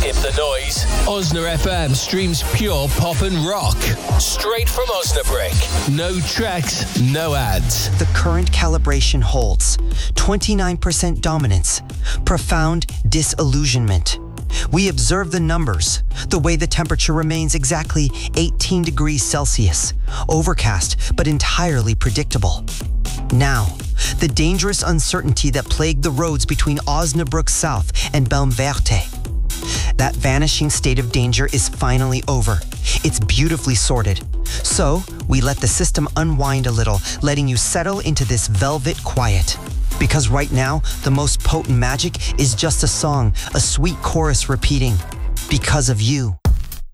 Skip the noise. Osna FM streams pure pop and rock. Straight from Osnabrück. No tracks, no ads. The current calibration holds 29% dominance, profound disillusionment. We observe the numbers, the way the temperature remains exactly 18 degrees Celsius, overcast but entirely predictable. Now, the dangerous uncertainty that plagued the roads between Osnabrück South and Belmwerte. That vanishing state of danger is finally over. It's beautifully sorted. So, we let the system unwind a little, letting you settle into this velvet quiet. Because right now, the most potent magic is just a song, a sweet chorus repeating, because of you.